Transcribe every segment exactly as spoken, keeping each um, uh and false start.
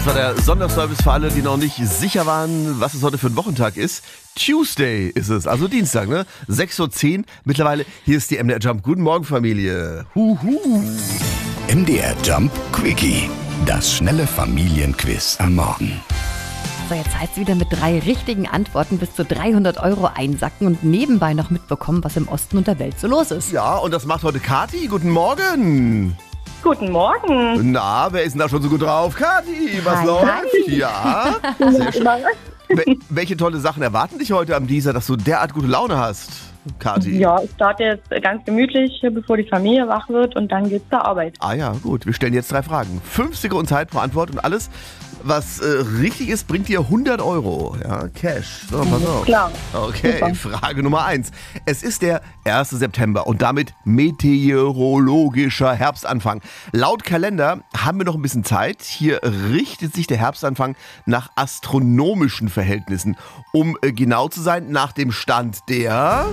Das war der Sonderservice für alle, die noch nicht sicher waren, was es heute für ein Wochentag ist. Tuesday ist es, also Dienstag, ne? sechs Uhr zehn mittlerweile. Hier ist die M D R Jump. Guten Morgen, Familie. Huhu. M D R Jump Quickie. Das schnelle Familienquiz am Morgen. So, jetzt heißt es wieder mit drei richtigen Antworten bis zu dreihundert Euro einsacken und nebenbei noch mitbekommen, was im Osten und der Welt so los ist. Ja, und das macht heute Kathi. Guten Morgen. Guten Morgen. Na, wer ist denn da schon so gut drauf? Kathi, was Hi, läuft? hi. Ja, sehr schön. Wel- welche tolle Sachen erwarten dich heute am Dienstag, dass du derart gute Laune hast, Kathi? Ja, ich starte jetzt ganz gemütlich, bevor die Familie wach wird und dann geht's zur Arbeit. Ah ja, gut. Wir stellen jetzt drei Fragen. Fünf Sekunden Zeit pro Antwort und alles, was äh, richtig ist, bringt dir hundert Euro. Ja, Cash. So, pass auf. Klar. Okay, Super. Frage Nummer eins. Es ist der erste September und damit meteorologischer Herbstanfang. Laut Kalender haben wir noch ein bisschen Zeit. Hier richtet sich der Herbstanfang nach astronomischen Verhältnissen. Um äh, genau zu sein, nach dem Stand der...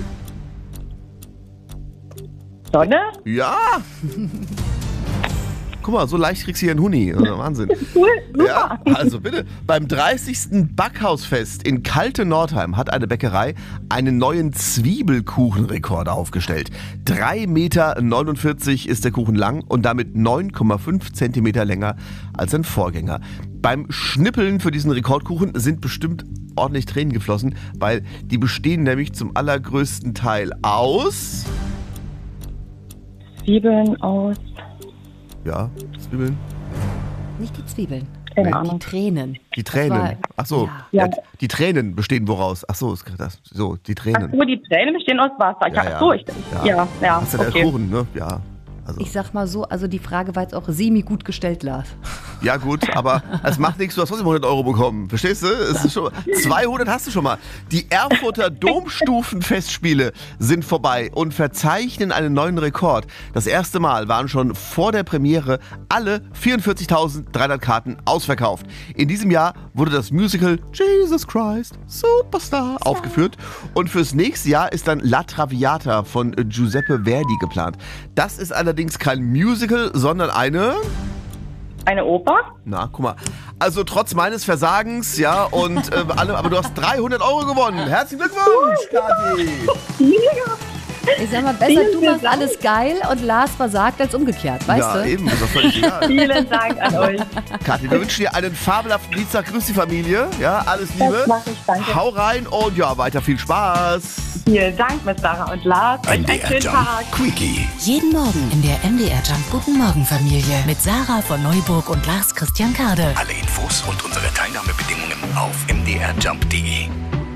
Sonne? Ja! Guck mal, so leicht kriegst du hier einen Huni. Also, Wahnsinn. Cool, super. Ja, also bitte. Beim dreißigsten Backhausfest in Kalte-Nordheim hat eine Bäckerei einen neuen Zwiebelkuchenrekord aufgestellt. drei Komma neunundvierzig Meter ist der Kuchen lang und damit neun Komma fünf Zentimeter länger als sein Vorgänger. Beim Schnippeln für diesen Rekordkuchen sind bestimmt ordentlich Tränen geflossen, weil die bestehen nämlich zum allergrößten Teil aus... Zwiebeln aus. Ja, Zwiebeln. Nicht die Zwiebeln, Keine Nee. Ahnung. die Tränen. Die Das Tränen. war- Ach so. Ja. Ja. Die Tränen bestehen woraus? Ach so, ist das, so, die Ach Tränen. so, die Tränen bestehen aus Wasser. Ja, Ja, ja. Ach so, ich, Ja. ja, ja, Das ist ja der okay. Kuchen, ne? Ja. Also, Ich sag mal so, also die Frage war jetzt auch semi gut gestellt, Lars. ja gut, aber es macht nichts, du hast trotzdem hundert Euro bekommen. Verstehst du? Es ist schon, zweihundert hast du schon mal. Die Erfurter Domstufenfestspiele sind vorbei und verzeichnen einen neuen Rekord. Das erste Mal waren schon vor der Premiere alle vierundvierzigtausenddreihundert Karten ausverkauft. In diesem Jahr wurde das Musical Jesus Christ Superstar aufgeführt und fürs nächste Jahr ist dann La Traviata von Giuseppe Verdi geplant. Das ist allerdings kein Musical, sondern eine... Eine Oper? Na, guck mal. Also trotz meines Versagens, ja, und äh, alle, aber du hast dreihundert Euro gewonnen. Herzlichen Glückwunsch, Kathi. Mega. Ich sag mal, besser Vielen, du vielen machst Dank. alles geil und Lars versagt als umgekehrt, weißt Ja, du? eben, ist doch völlig egal. Vielen Dank an euch. Kathi, wir wünschen dir einen fabelhaften Dienstag. Grüß die Familie. Ja, alles Liebe. Das mache ich, danke. Hau rein und ja, weiter viel Spaß. Vielen Dank, Miss Sarah und Lars. Euch M einen D R schönen Jump Tag. Quickie. Jeden Morgen in der M D R Jump Guten Morgen Familie mit Sarah von Neuburg und Lars Christian Kade. Alle Infos und unsere Teilnahmebedingungen auf m d r jump punkt d e.